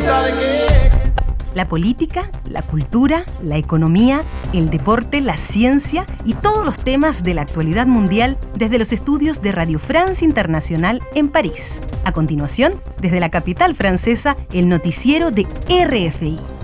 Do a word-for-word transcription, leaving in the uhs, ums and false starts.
sabe que... La política, la cultura, la economía, el deporte, la ciencia y todos los temas de la actualidad mundial desde los estudios de Radio France Internacional en París. A continuación, desde la capital francesa, el noticiero de R F I.